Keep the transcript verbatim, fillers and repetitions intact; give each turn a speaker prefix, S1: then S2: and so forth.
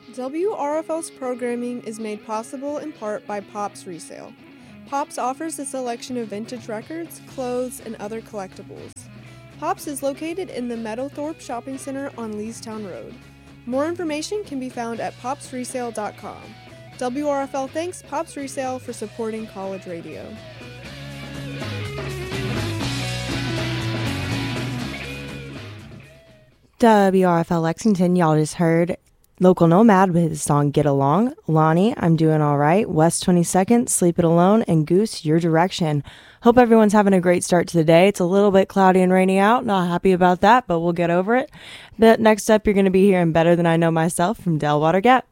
S1: W R F L's programming is made possible in part by Pops Resale. Pops offers a selection of vintage records, clothes, and other collectibles. Pops is located in the Meadowthorpe Shopping Center on Leestown Road. More information can be found at pops resale dot com. W R F L thanks Pops Resale for supporting college radio.
S2: W R F L Lexington, y'all just heard Local Nomad with his song Get Along, Lonnie, I'm Doing Alright, West twenty-second, Sleep It Alone, and Goose, Your Direction. Hope everyone's having a great start to the day. It's a little bit cloudy and rainy out. Not happy about that, but we'll get over it. But next up, you're going to be hearing Better Than I Know Myself from Del Water Gap.